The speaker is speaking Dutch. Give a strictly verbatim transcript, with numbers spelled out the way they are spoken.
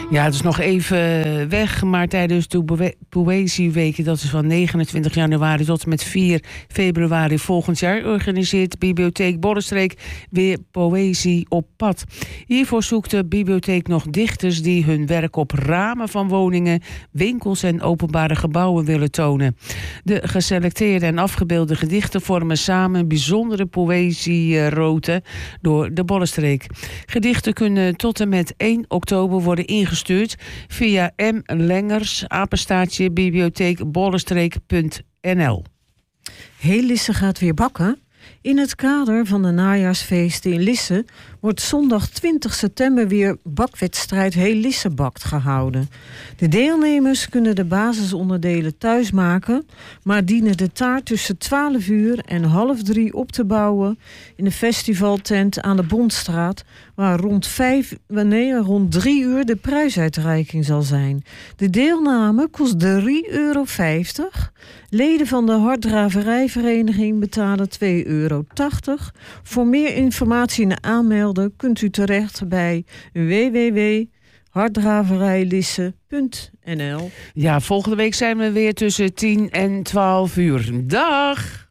Ja, het is nog even weg, maar tijdens de Poëzieweken, dat is van negenentwintig januari tot en met vier februari volgend jaar, organiseert Bibliotheek Bollenstreek weer Poëzie op pad. Hiervoor zoekt de bibliotheek nog dichters die hun werk op ramen van woningen, winkels en openbare gebouwen willen tonen. De geselecteerde en afgebeelde gedichten vormen samen een bijzondere poëzieroute door de Bollenstreek. Gedichten kunnen tot en met één oktober worden ingestuurd via m lengers apenstaartje bibliotheek bollenstreek punt n l. Heel Lisse gaat weer bakken. In het kader van de najaarsfeesten in Lisse wordt zondag twintig september weer bakwedstrijd Heel Lisse bakt gehouden. De deelnemers kunnen de basisonderdelen thuis maken, maar dienen de taart tussen twaalf uur en half drie op te bouwen in de festivaltent aan de Bondstraat, waar rond, vijf, nee, rond drie uur de prijsuitreiking zal zijn. De deelname kost drie euro vijftig. Leden van de harddraverijvereniging betalen twee euro tachtig. Voor meer informatie en aanmelden kunt u terecht bij w w w punt harddraverijlisse punt n l. Ja, volgende week zijn we weer tussen tien en twaalf uur. Dag!